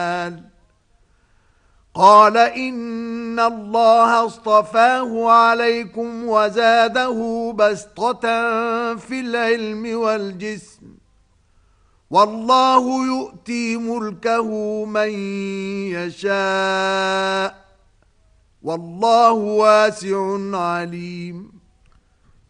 قال إن الله اصطفاه عليكم وزاده بسطة في العلم والجسم والله يؤتي ملكه من يشاء والله واسع عليم